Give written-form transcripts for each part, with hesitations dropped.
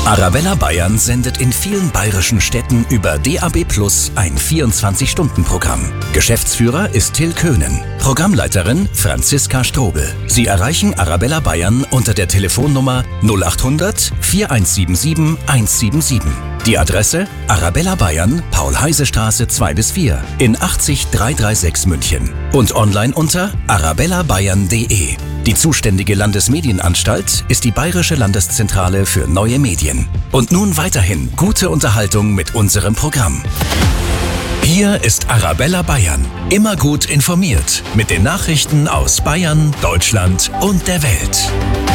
Arabella Bayern sendet in vielen bayerischen Städten über DAB+ ein 24-Stunden-Programm. Geschäftsführer ist Till Köhnen, Programmleiterin Franziska Strobel. Sie erreichen Arabella Bayern unter der Telefonnummer 0800 4177 177. Die Adresse Arabella Bayern, Paul-Heise-Straße 2-4 in 80336 München und online unter arabellabayern.de. Die zuständige Landesmedienanstalt ist die Bayerische Landeszentrale für neue Medien. Und nun weiterhin gute Unterhaltung mit unserem Programm. Hier ist Arabella Bayern. Immer gut informiert mit den Nachrichten aus Bayern, Deutschland und der Welt.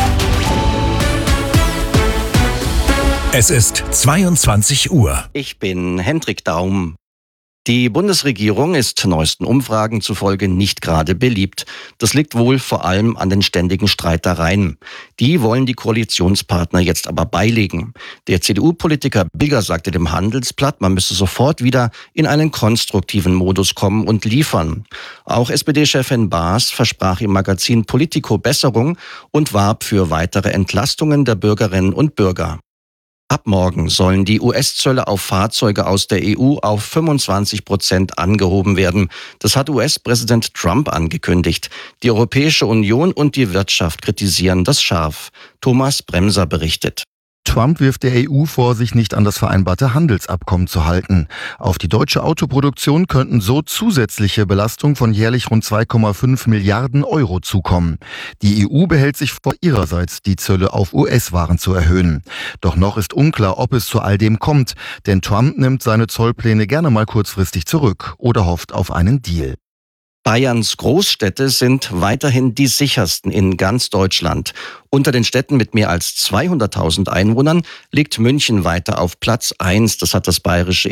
Es ist 22 Uhr. Ich bin Hendrik Daum. Die Bundesregierung ist neuesten Umfragen zufolge nicht gerade beliebt. Das liegt wohl vor allem an den ständigen Streitereien. Die wollen die Koalitionspartner jetzt aber beilegen. Der CDU-Politiker Bilger sagte dem Handelsblatt, man müsse sofort wieder in einen konstruktiven Modus kommen und liefern. Auch SPD-Chefin Baas versprach im Magazin Politico Besserung und warb für weitere Entlastungen der Bürgerinnen und Bürger. Ab morgen sollen die US-Zölle auf Fahrzeuge aus der EU auf 25% angehoben werden. Das hat US-Präsident Trump angekündigt. Die Europäische Union und die Wirtschaft kritisieren das scharf. Thomas Bremser berichtet. Trump wirft der EU vor, sich nicht an das vereinbarte Handelsabkommen zu halten. Auf die deutsche Autoproduktion könnten so zusätzliche Belastungen von jährlich rund 2,5 Milliarden Euro zukommen. Die EU behält sich vor, ihrerseits die Zölle auf US-Waren zu erhöhen. Doch noch ist unklar, ob es zu all dem kommt, denn Trump nimmt seine Zollpläne gerne mal kurzfristig zurück oder hofft auf einen Deal. Bayerns Großstädte sind weiterhin die sichersten in ganz Deutschland. Unter den Städten mit mehr als 200.000 Einwohnern liegt München weiter auf Platz 1. Das hat das Bayerische